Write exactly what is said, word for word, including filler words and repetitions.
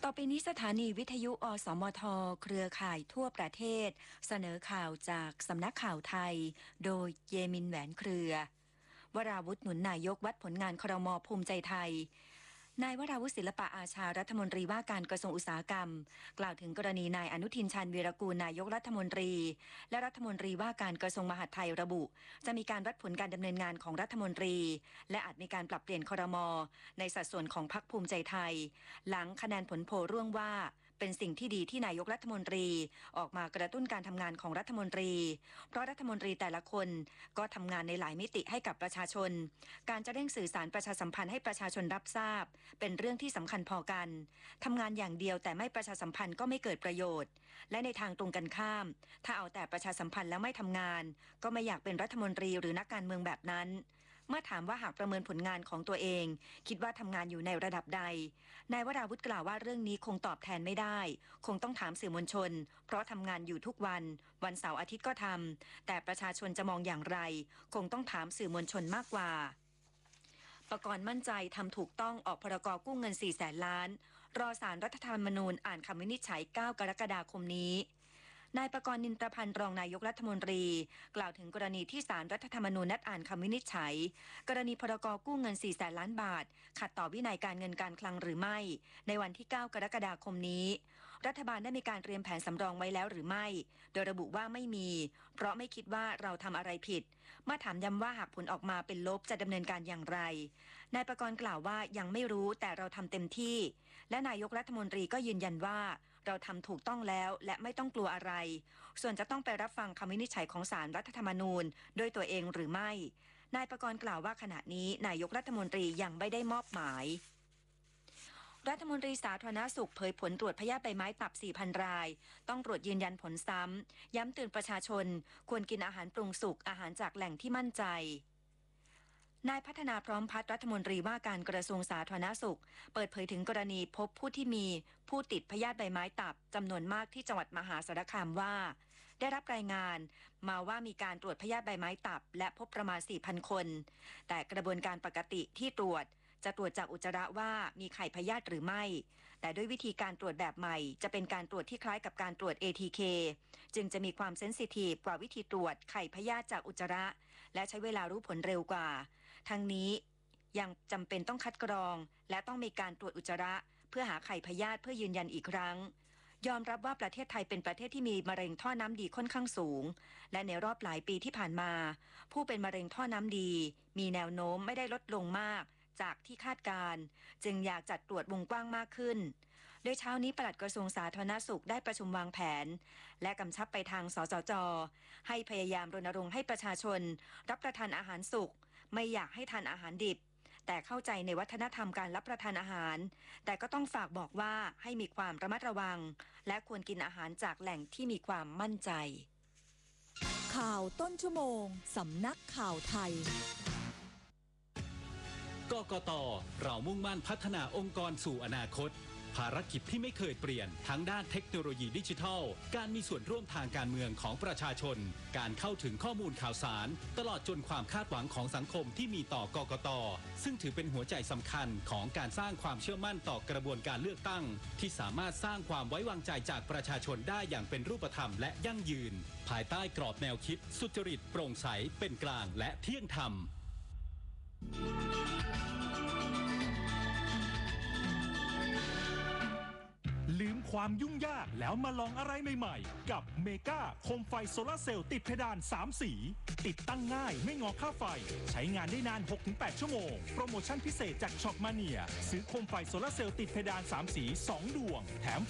อไปนี้สถานีวิทยุอสมทเครือข่ายทั่วประเทศเสนอข่าวจากสำนักข่าวไทยโดยเยมินแหวนเครือ วราวุฒิหนุนนายกวัดผลงานครม.ภูมิใจไทยนายวราวุฒิศิลปะอาชารัฐมนตรีว่าการกระทรวงอุตสาหกรรมกล่าวถึงกรณีนายอนุทินชาญวีรกูลนายกรัฐมนตรีและรัฐมนตรีว่าการกระทรวงมหาดไทยระบุจะมีการวัดผลการดำเนินงานของรัฐมนตรีและอาจมีการปรับเปลี่ยนครม.ในสัดส่วนของพรรคภูมิใจไทยหลังคะแนนผลโพลร่วงว่าเป็นสิ่งที่ดีที่นายกรัฐมนตรีออกมากระตุ้นการทำงานของรัฐมนตรีเพราะรัฐมนตรีแต่ละคนก็ทำงานในหลายมิติให้กับประชาชนการจะเร่งสื่อสารประชาสัมพันธ์ให้ประชาชนรับทราบเป็นเรื่องที่สำคัญพอกันทำงานอย่างเดียวแต่ไม่ประชาสัมพันธ์ก็ไม่เกิดประโยชน์และในทางตรงกันข้ามถ้าเอาแต่ประชาสัมพันธ์แล้วไม่ทำงานก็ไม่อยากเป็นรัฐมนตรีหรือนักการเมืองแบบนั้นเมื่อถามว่าหากประเมินผลงานของตัวเองคิดว่าทำงานอยู่ในระดับใดนายวราวุฒิกล่าวว่าเรื่องนี้คงตอบแทนไม่ได้คงต้องถามสื่อมวลชนเพราะทำงานอยู่ทุกวันวันเสาร์อาทิตย์ก็ทำแต่ประชาชนจะมองอย่างไรคงต้องถามสื่อมวลชนมากกว่าปกรณ์มั่นใจทำถูกต้องออกพรกกู้เงินสี่แสนล้านรอศาลรัฐธรรมนูญอ่านคำวินิจฉัยเก้ากรกฎาคมนี้นายปกรณ์นินตพันธ์รองนายกรัฐมนตรีกล่าวถึงกรณีที่ศาลรัฐธรรมนูญนัดอ่านคำวินิจฉัยกรณีพรกกู้เงินสี่แสนล้านบาทขัดต่อวินัยการเงินการคลังหรือไม่ในวันที่เก้ากรกฎาคมนี้รัฐบาลได้มีการเตรียมแผนสำรองไว้แล้วหรือไม่โดยระบุว่าไม่มีเพราะไม่คิดว่าเราทำอะไรผิดเมื่อถามย้ำว่าหากผลออกมาเป็นลบจะดำเนินการอย่างไรนายปกรณ์กล่าวว่ายังไม่รู้แต่เราทำเต็มที่และนายกรัฐมนตรีก็ยืนยันว่าเราทำถูกต้องแล้วและไม่ต้องกลัวอะไรส่วนจะต้องไปรับฟังคำวินิจฉัยของศาลรัฐธรรมนูญด้วยตัวเองหรือไม่นายปกรณ์กล่าวว่าขณะนี้นายกรัฐมนตรียังไม่ได้มอบหมายรัฐมนตรีสาธารณสุขเผยผลตรวจพยาธิใบไม้ตับ สี่พัน รายต้องตรวจยืนยันผลซ้ำย้ำเตือนประชาชนควรกินอาหารปรุงสุกอาหารจากแหล่งที่มั่นใจนายพัฒนาพร้อมพัฒน์รัฐมนตรีว่าการกระทรวงสาธารณสุขเปิดเผยถึงกรณีพบผู้ที่มีผู้ติดพยาธิใบไม้ตับจำนวนมากที่จังหวัดมหาสารคามว่าได้รับรายงานมาว่ามีการตรวจพยาธิใบไม้ตับและพบประมาณ สี่พัน คนแต่กระบวนการปกติที่ตรวจจะตรวจจากอุจจาระว่ามีไข่พยาธิหรือไม่แต่ด้วยวิธีการตรวจแบบใหม่จะเป็นการตรวจที่คล้ายกับการตรวจ เอ ที เค จึงจะมีความเซนซิทีฟกว่าวิธีตรวจไข่พยาธิจากอุจจาระและใช้เวลารู้ผลเร็วกว่าทั้งนี้ยังจำเป็นต้องคัดกรองและต้องมีการตรวจอุจจาระเพื่อหาไข่พยาธิเพื่อยืนยันอีกครั้งยอมรับว่าประเทศไทยเป็นประเทศที่มีมะเร็งท่อน้ำดีค่อนข้างสูงและในรอบหลายปีที่ผ่านมาผู้เป็นมะเร็งท่อน้ำดีมีแนวโน้มไม่ได้ลดลงมากจากที่คาดการจึงอยากจัดตรวจวงกว้างมากขึ้นโดยเช้านี้ปลัดกระทรวงสาธารณสุขได้ประชุมวางแผนและกำชับไปทางสสจ.ให้พยายามรณรงค์ให้ประชาชนรับประทานอาหารสุกไม่อยากให้ทานอาหารดิบแต่เข้าใจในวัฒนธรรมการรับประทานอาหารแต่ก็ต้องฝากบอกว่าให้มีความระมัดระวังและควรกินอาหารจากแหล่งที่มีความมั่นใจข่าวต้นชั่วโมงสำนักข่าวไทยกกต.เรามุ่งมั่นพัฒนาองค์กรสู่อนาคตภารกิจที่ไม่เคยเปลี่ยนทั้งด้านเทคโนโลยีดิจิทัลการมีส่วนร่วมทางการเมืองของประชาชนการเข้าถึงข้อมูลข่าวสารตลอดจนความคาดหวังของสังคมที่มีต่อกกต.ซึ่งถือเป็นหัวใจสำคัญของการสร้างความเชื่อมั่นต่อกระบวนการเลือกตั้งที่สามารถสร้างความไว้วางใจจากประชาชนได้อย่างเป็นรูปธรรมและยั่งยืนภายใต้กรอบแนวคิดสุจริตโปร่งใสเป็นกลางและเที่ยงธรรมลืมความยุ่งยากแล้วมาลองอะไรใหม่ๆกับเมกาโคมไฟโซลาร์เซลล์ติดเพดานสามสีติดตั้งง่ายไม่งอค่าไฟใช้งานได้นาน หกถึงแปด ชั่วโมงโปรโมชั่นพิเศษจากช็อปมาเนียซื้อโคมไฟโซลาร์เซลล์ติดเพดานสามสีสองดวงแถม